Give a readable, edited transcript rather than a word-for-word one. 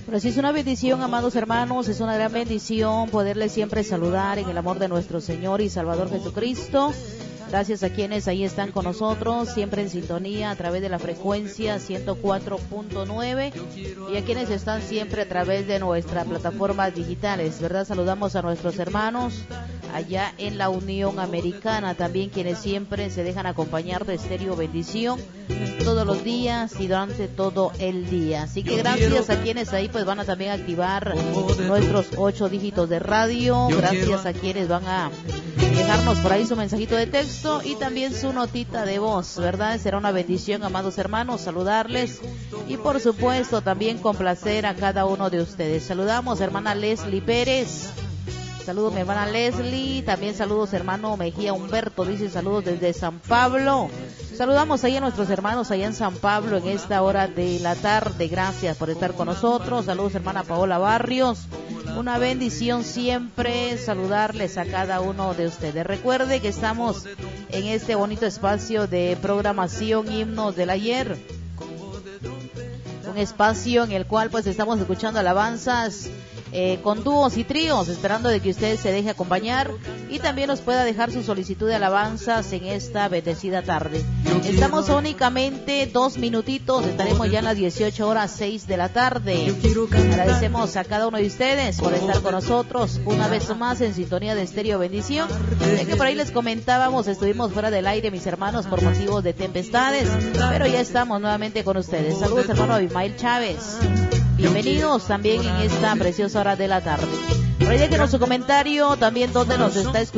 Pues sí, es una bendición, amados hermanos, es una gran bendición poderles siempre saludar en el amor de nuestro Señor y Salvador Jesucristo. Gracias a quienes ahí están con nosotros, siempre en sintonía a través de la frecuencia 104.9 y a quienes están siempre a través de nuestras plataformas digitales, ¿verdad? Saludamos a nuestros hermanos allá en la Unión Americana, también quienes siempre se dejan acompañar de Estéreo Bendición todos los días y durante todo el día. Así que gracias a quienes ahí pues van a también activar nuestros 8 dígitos de radio, gracias a quienes van a dejarnos por ahí su mensajito de texto y también su notita de voz, ¿verdad? Será una bendición, amados hermanos, saludarles y por supuesto también complacer a cada uno de ustedes. Saludamos a hermana Leslie Pérez. Saludos mi hermana Leslie, también saludos hermano Mejía Humberto, dice saludos desde San Pablo. Saludamos ahí a nuestros hermanos allá en San Pablo en esta hora de la tarde, gracias por estar con nosotros. Saludos hermana Paola Barrios, una bendición siempre saludarles a cada uno de ustedes. Recuerde que estamos en este bonito espacio de programación Himnos del Ayer, un espacio en el cual pues estamos escuchando alabanzas con dúos y tríos, esperando de que usted se deje acompañar y también nos pueda dejar su solicitud de alabanzas en esta bendecida tarde. Estamos únicamente 2 minutitos, estaremos ya en las 18:06 de la tarde. Agradecemos a cada uno de ustedes por estar con nosotros una vez más en sintonía de Estéreo Bendición. Ya que por ahí les comentábamos, estuvimos fuera del aire mis hermanos por motivos de tempestades, pero ya estamos nuevamente con ustedes. Saludos hermano Abimael Chávez. Bienvenidos también en esta preciosa hora de la tarde. Por ahí déjenos su comentario también donde nos está escuchando.